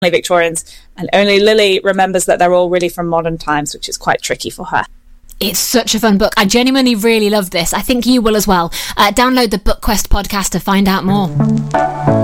Victorians, and only Lily remembers that they're all really from modern times, which is quite tricky for her. It's such a fun book. I genuinely really love this. I think you will as well. Download the BookQuest podcast to find out more.